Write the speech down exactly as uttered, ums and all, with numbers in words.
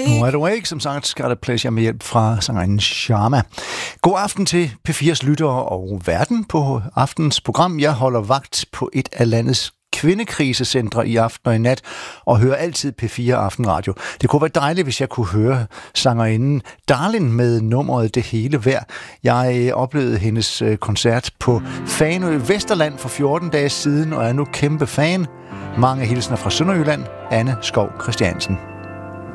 Wide Awake, som sagt, Got a Pleasure med hjælp fra sangerinden Sharma. God aften til P fire's lyttere og verden på aftens program. Jeg holder vagt på et af landets kvindekrisecentre i aften og i nat, og hører altid P fire Aftenradio. Det kunne være dejligt, hvis jeg kunne høre sangerinden Darlin med nummeret Det Hele Værd. Jeg oplevede hendes koncert på Fanø Vesterland for fjorten dage siden, og er nu kæmpe fan. Mange hilsner fra Sønderjylland. Anne Skov Christiansen.